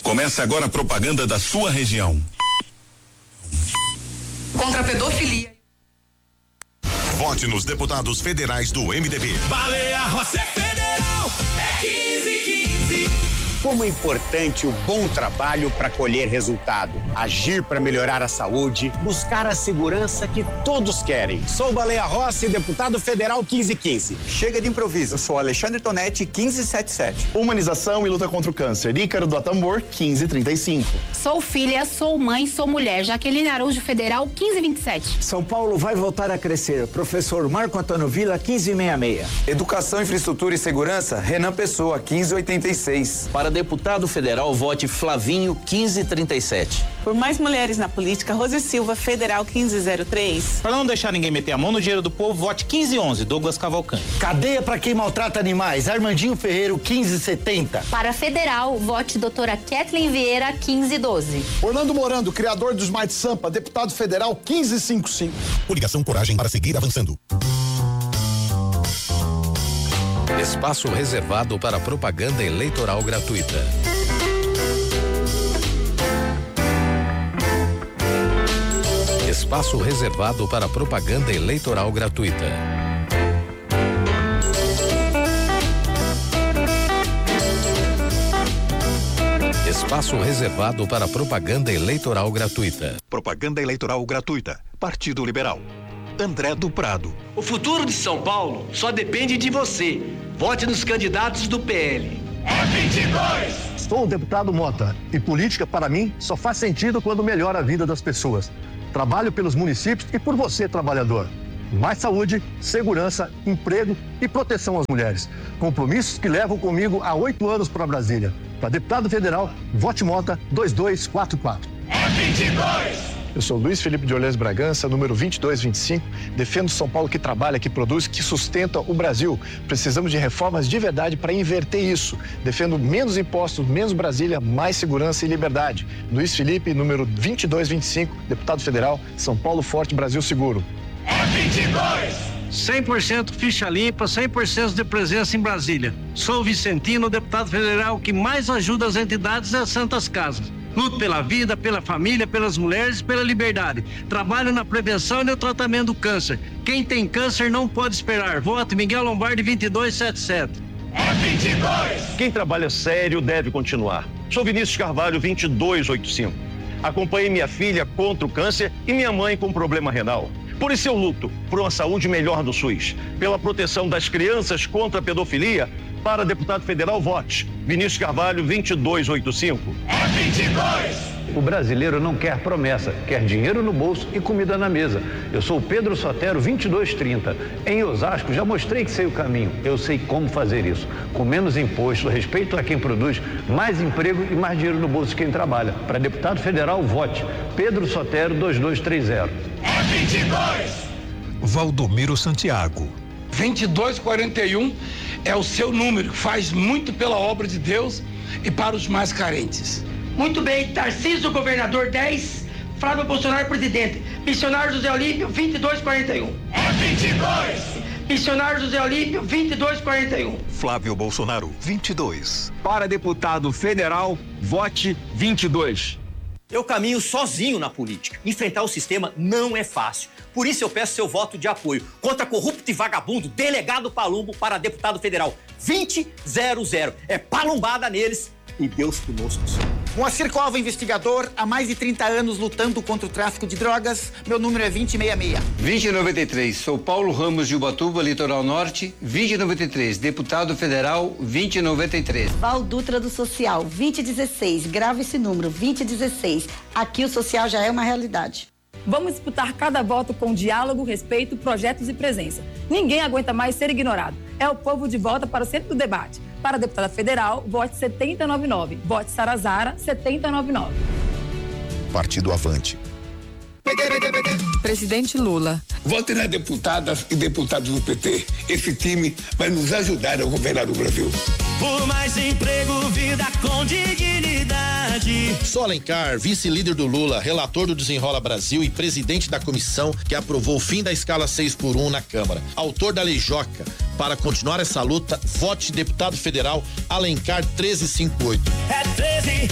Começa agora a propaganda da sua região. Contra a pedofilia. Vote nos deputados federais do MDB. Baleia Rossi Federal é 1515. Como é importante o bom trabalho para colher resultado, agir para melhorar a saúde, buscar a segurança que todos querem. Sou Baleia Rossi, deputado federal 1515. Chega de improviso, eu sou Alexandre Tonetti, 1577. Humanização e luta contra o câncer, Ícaro do Atambor, 1535. Sou filha, sou mãe, sou mulher, Jaqueline Araújo Federal, 1527. São Paulo vai voltar a crescer, professor Marco Antônio Vila, 1566. Educação, infraestrutura e segurança, Renan Pessoa, 1586. Para deputado federal, vote Flavinho, 1537. Por mais mulheres na política, Rose Silva, federal, 1503. Para não deixar ninguém meter a mão no dinheiro do povo, vote 1511, Douglas Cavalcante. Cadeia para quem maltrata animais, Armandinho Ferreiro, 1570. Para federal, vote doutora Kathleen Vieira, 1512. Orlando Morando, criador do Smart Sampa, deputado federal, 1555. Coligação Coragem para seguir avançando. Espaço reservado para propaganda eleitoral gratuita. Espaço reservado para propaganda eleitoral gratuita. Espaço reservado para propaganda eleitoral gratuita. Propaganda eleitoral gratuita. Partido Liberal. André do Prado. O futuro de São Paulo só depende de você. Vote nos candidatos do PL. É 22! Sou o deputado Mota e política, para mim, só faz sentido quando melhora a vida das pessoas. Trabalho pelos municípios e por você, trabalhador. Mais saúde, segurança, emprego e proteção às mulheres. Compromissos que levam comigo há 8 anos para Brasília. Para deputado federal, vote Mota 2244. É 22! Eu sou Luiz Felipe de Orleans Bragança, número 2225. Defendo São Paulo que trabalha, que produz, que sustenta o Brasil. Precisamos de reformas de verdade para inverter isso. Defendo menos impostos, menos Brasília, mais segurança e liberdade. Luiz Felipe, número 2225, deputado federal, São Paulo Forte, Brasil Seguro. É 22! 100% ficha limpa, 100% de presença em Brasília. Sou Vicentino, deputado federal que mais ajuda as entidades e as santas casas. Luto pela vida, pela família, pelas mulheres, pela liberdade. Trabalho na prevenção e no tratamento do câncer. Quem tem câncer não pode esperar. Vote Miguel Lombardi 2277. É 22! Quem trabalha sério deve continuar. Sou Vinícius Carvalho 2285. Acompanhei minha filha contra o câncer e minha mãe com problema renal. Por isso eu luto por uma saúde melhor do SUS, pela proteção das crianças contra a pedofilia. Para deputado federal, vote Vinícius Carvalho 2285. É 22! O brasileiro não quer promessa, quer dinheiro no bolso e comida na mesa. Eu sou o Pedro Sotero 2230. Em Osasco já mostrei que sei o caminho. Eu sei como fazer isso. Com menos imposto, respeito a quem produz, mais emprego e mais dinheiro no bolso de quem trabalha. Para deputado federal, vote Pedro Sotero 2230. É 22! Valdomiro Santiago. 2241 é o seu número, faz muito pela obra de Deus e para os mais carentes. Muito bem, Tarcísio, governador 10, Flávio Bolsonaro, presidente. Missionário José Olímpio, 2241. É 22! Missionário José Olímpio, 2241. Flávio Bolsonaro, 22. Para deputado federal, vote 22. Eu caminho sozinho na política. Enfrentar o sistema não é fácil. Por isso eu peço seu voto de apoio contra corrupto e vagabundo delegado Palumbo para deputado federal 2000. É palumbada neles e Deus conosco. Moacir Cova, investigador, há mais de 30 anos lutando contra o tráfico de drogas. Meu número é 2066. 2093, sou Paulo Ramos de Ubatuba, Litoral Norte. 2093, deputado federal 2093. Val Dutra do Social, 2016, grava esse número, 2016. Aqui o social já é uma realidade. Vamos disputar cada voto com diálogo, respeito, projetos e presença. Ninguém aguenta mais ser ignorado. É o povo de volta para o centro do debate. Para deputada federal, vote 7099. Vote Sarazara 7099. Partido Avante. Presidente Lula. Vote nas deputadas e deputados do PT. Esse time vai nos ajudar a governar o Brasil. Por mais emprego, vida com dignidade. Sou Alencar, vice-líder do Lula, relator do Desenrola Brasil e presidente da comissão que aprovou o fim da escala 6x1 na Câmara. Autor da Lei Joca. Para continuar essa luta, vote deputado federal Alencar 1358. É 13. Chega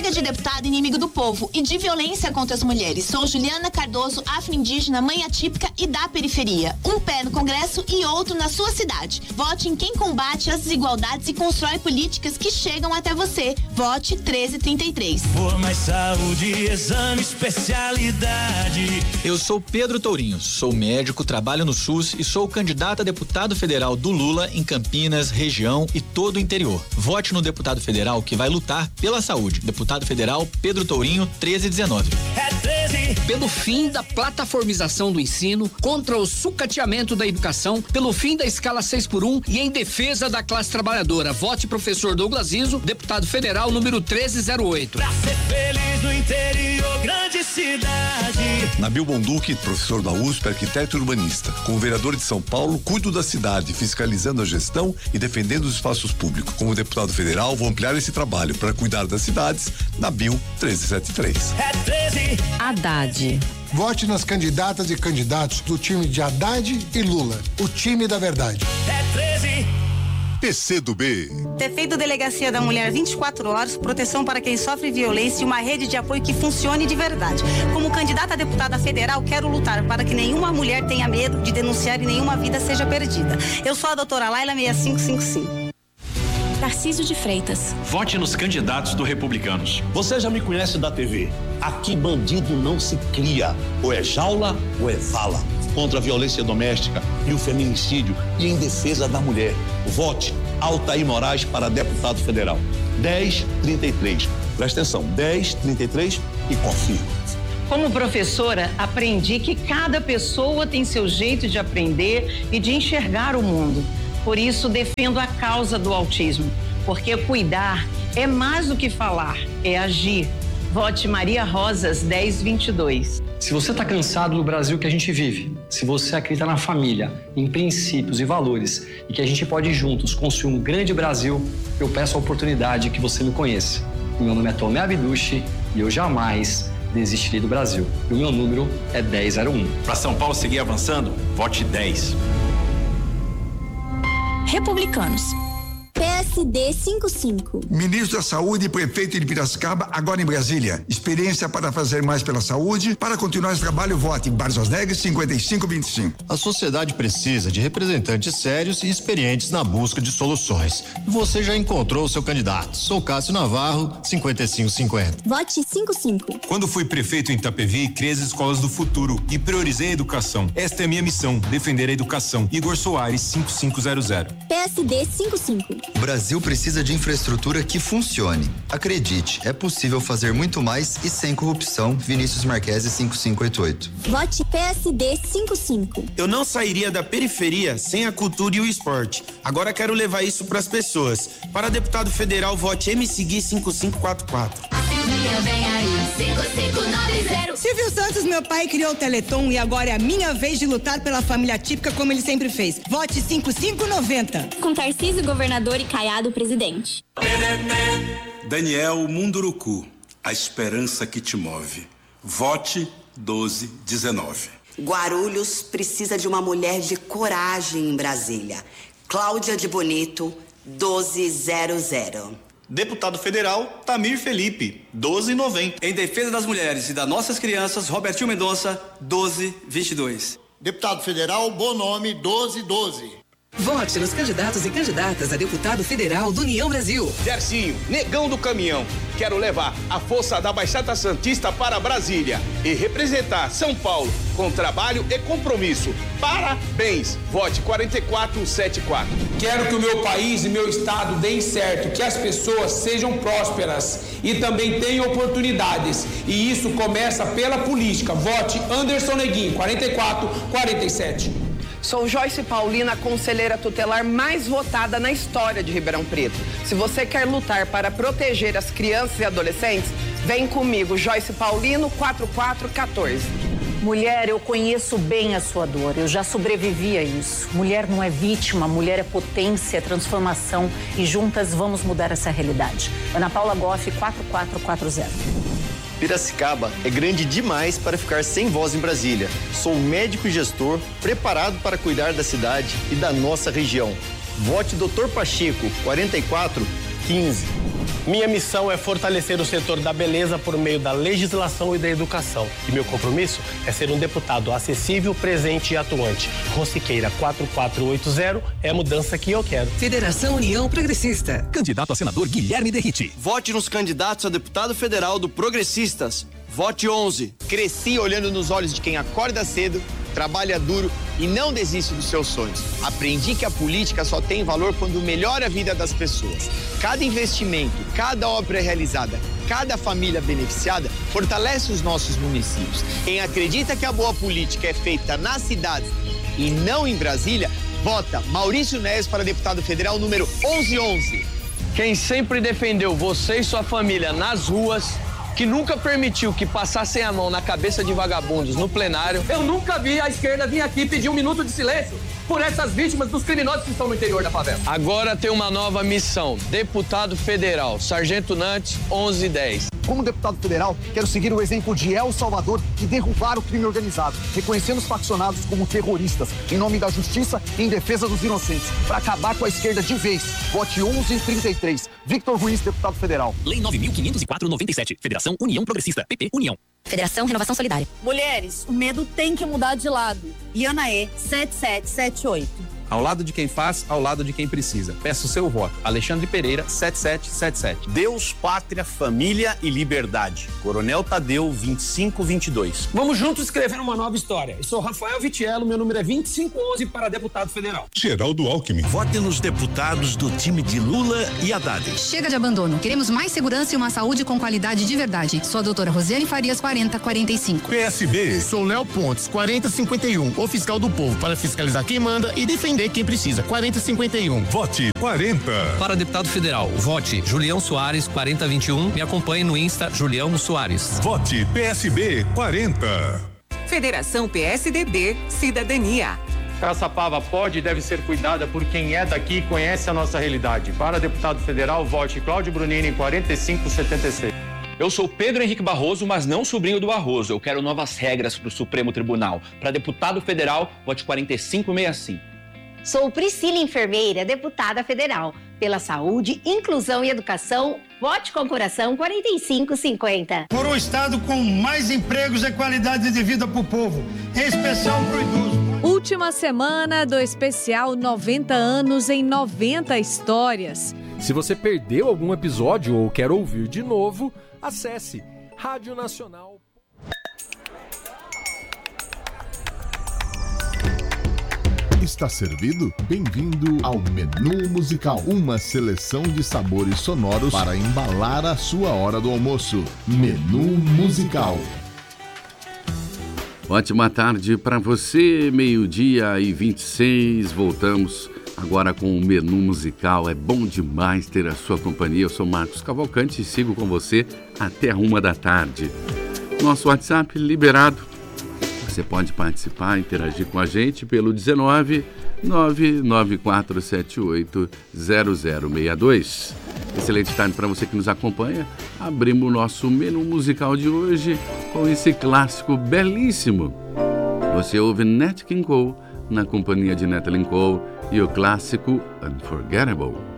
Chega de deputado inimigo do povo e de violência contra as mulheres. Sou Juliana Cardoso, afro-indígena, mãe atípica e da periferia. Um pé no Congresso e outro na sua cidade. Vote em quem combate as desigualdades e constrói políticas que chegam até você. Vote 1333. Por mais saúde, exame, especialidade. Eu sou Pedro Tourinho, sou médico, trabalho no SUS e sou candidato a deputado federal do Lula em Campinas, região e todo o interior. Vote no deputado federal que vai lutar pela saúde. Deputado federal Pedro Tourinho, 1319. É 13. Pelo fim da plataformização do ensino, contra o sucateamento da educação, pelo fim da escala 6x1 e em defesa da classe trabalhadora. Vote professor Douglas Iso, deputado federal número 1308. Pra ser feliz no interior, grande cidade. Nabil Bonduque, professor da USP, arquiteto e urbanista. Como vereador de São Paulo, cuido da cidade, fiscalizando a gestão e defendendo os espaços públicos. Como deputado federal, vou ampliar esse trabalho para cuidar das cidades. Nabil 1373. É 13. Haddad. Vote nas candidatas e candidatos do time de Haddad e Lula, o time da verdade. É 13. PCdoB. Ter feito Delegacia da Mulher 24 horas, proteção para quem sofre violência e uma rede de apoio que funcione de verdade. Como candidata a deputada federal, quero lutar para que nenhuma mulher tenha medo de denunciar e nenhuma vida seja perdida. Eu sou a doutora Laila 6555. Tarcísio de Freitas. Vote nos candidatos do Republicanos. Você já me conhece da TV. Aqui bandido não se cria. Ou é jaula ou é vala. Contra a violência doméstica e o feminicídio e em defesa da mulher. Vote Altair Moraes para deputado federal. 1033. Presta atenção, 1033 e confirma. Como professora, aprendi que cada pessoa tem seu jeito de aprender e de enxergar o mundo. Por isso, defendo a causa do autismo, porque cuidar é mais do que falar, é agir. Vote Maria Rosas 1022. Se você está cansado do Brasil que a gente vive, se você acredita na família, em princípios e valores e que a gente pode juntos construir um grande Brasil, eu peço a oportunidade que você me conheça. Meu nome é Tomé Abdushi e eu jamais desistirei do Brasil. E o meu número é 1001. Para São Paulo seguir avançando, vote 10. Republicanos. PSD 55. Ministro da Saúde e prefeito de Piracicaba, agora em Brasília. Experiência para fazer mais pela saúde. Para continuar esse trabalho, vote Barros Neves 5525. A sociedade precisa de representantes sérios e experientes na busca de soluções. Você já encontrou o seu candidato. Sou Cássio Navarro, 5550. Vote 55. Quando fui prefeito em Itapevi, criei as escolas do futuro e priorizei a educação. Esta é a minha missão, defender a educação. Igor Soares, 5500. PSD 55. O Brasil precisa de infraestrutura que funcione. Acredite, é possível fazer muito mais e sem corrupção. Vinícius Marquesi 5588. Vote PSD 55. Eu não sairia da periferia sem a cultura e o esporte. Agora quero levar isso para as pessoas. Para deputado federal, vote MC Gui 5544. Silvio Santos, meu pai, criou o Teleton e agora é a minha vez de lutar pela família típica como ele sempre fez. Vote 5590. Com Tarcísio, governador, e Caiado, presidente. Daniel Munduruku, a esperança que te move. Vote 1219. Guarulhos precisa de uma mulher de coragem em Brasília. Cláudia de Bonito, 1200. Deputado federal, Tamir Felipe, 1290. Em defesa das mulheres e das nossas crianças, Robertinho Mendonça, 1222. Deputado federal, Bonome, 1212. Vote nos candidatos e candidatas a deputado federal do União Brasil. Gercinho, negão do caminhão. Quero levar a força da Baixada Santista para Brasília e representar São Paulo com trabalho e compromisso. Parabéns! Vote 4474. Quero que o meu país e meu estado deem certo, que as pessoas sejam prósperas e também tenham oportunidades. E isso começa pela política. Vote Anderson Neguinho, 4447. Sou Joyce Paulina, conselheira tutelar mais votada na história de Ribeirão Preto. Se você quer lutar para proteger as crianças e adolescentes, vem comigo, Joyce Paulino, 4414. Mulher, eu conheço bem a sua dor, eu já sobrevivi a isso. Mulher não é vítima, mulher é potência, é transformação e juntas vamos mudar essa realidade. Ana Paula Goff, 4440. Piracicaba é grande demais para ficar sem voz em Brasília. Sou médico e gestor, preparado para cuidar da cidade e da nossa região. Vote Dr. Pacheco, 44 15. Minha missão é fortalecer o setor da beleza por meio da legislação e da educação. E meu compromisso é ser um deputado acessível, presente e atuante. Rosiqueira 4480 é a mudança que eu quero. Federação União Progressista. Candidato a senador Guilherme Derriti. Vote nos candidatos a deputado federal do Progressistas. Vote 11. Cresci olhando nos olhos de quem acorda cedo, trabalha duro e não desiste dos seus sonhos. Aprendi que a política só tem valor quando melhora a vida das pessoas. Cada investimento, cada obra realizada, cada família beneficiada fortalece os nossos municípios. Quem acredita que a boa política é feita nas cidades e não em Brasília, vota Maurício Neves para deputado federal número 1111. Quem sempre defendeu você e sua família nas ruas, que nunca permitiu que passassem a mão na cabeça de vagabundos no plenário. Eu nunca vi a esquerda vir aqui pedir 1 minuto de silêncio por essas vítimas dos criminosos que estão no interior da favela. Agora tem uma nova missão. Deputado federal, Sargento Nantes, 1110. Como deputado federal, quero seguir o exemplo de El Salvador e derrubar o crime organizado, reconhecendo os faccionados como terroristas, em nome da justiça e em defesa dos inocentes, para acabar com a esquerda de vez. Vote 1133. Victor Ruiz, deputado federal. Lei 9.504/97. Federação União Progressista. PP União. Federação Renovação Solidária. Mulheres, o medo tem que mudar de lado. Ianaê 7778. Ao lado de quem faz, ao lado de quem precisa. Peço o seu voto. Alexandre Pereira, 7777. Deus, pátria, família e liberdade. Coronel Tadeu, 2522. Vamos juntos escrever uma nova história. Eu sou Rafael Vitiello, meu número é 2511 para deputado federal. Geraldo Alckmin. Vote nos deputados do time de Lula e Haddad. Chega de abandono. Queremos mais segurança e uma saúde com qualidade de verdade. Sou a doutora Rosiane Farias, 4045. PSB. Sou Léo Pontes, 4051. O fiscal do povo para fiscalizar quem manda e defender quem precisa. 4051. Vote 40. Para deputado federal, vote Julião Soares, 4021. Me acompanhe no Insta, Julião Soares. Vote PSB 40. Federação PSDB Cidadania. Caçapava pode e deve ser cuidada por quem é daqui e conhece a nossa realidade. Para deputado federal, vote Cláudio Brunini, 4576. Eu sou Pedro Henrique Barroso, mas não sobrinho do Barroso. Eu quero novas regras para o Supremo Tribunal. Para deputado federal, vote 4565. Sou Priscila Enfermeira, deputada federal. Pela saúde, inclusão e educação, vote com coração 4550. Por um estado com mais empregos e qualidade de vida para o povo, em especial para o idoso. Última semana do especial 90 anos em 90 histórias. Se você perdeu algum episódio ou quer ouvir de novo, acesse Rádio Nacional. Está servido? Bem-vindo ao Menu Musical, uma seleção de sabores sonoros para embalar a sua hora do almoço. Menu Musical. Ótima tarde para você, 12:26, voltamos agora com o Menu Musical. É bom demais ter a sua companhia. Eu sou Marcos Cavalcante e sigo com você até 1h. Nosso WhatsApp liberado. Você pode participar, interagir com a gente pelo 19 99478 0062. Excelente tarde para você que nos acompanha. Abrimos o nosso menu musical de hoje com esse clássico belíssimo. Você ouve Nat King Cole na companhia de Natalie Cole e o clássico Unforgettable.